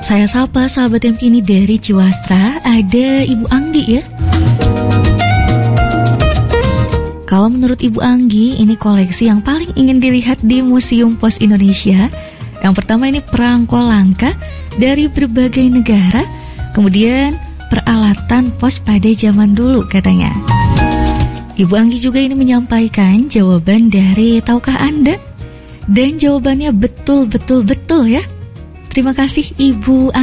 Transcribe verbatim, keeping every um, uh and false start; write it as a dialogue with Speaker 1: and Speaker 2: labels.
Speaker 1: Saya sapa sahabat M K ini dari Ciwastra, ada Ibu Anggi ya. Kalau menurut Ibu Anggi, ini koleksi yang paling ingin dilihat di Museum Pos Indonesia. Yang pertama ini perangko langka dari berbagai negara, kemudian peralatan pos pada zaman dulu katanya. Ibu Anggi juga ini menyampaikan jawaban dari tahukah Anda? Dan jawabannya betul-betul betul ya. Terima kasih Ibu Anggi.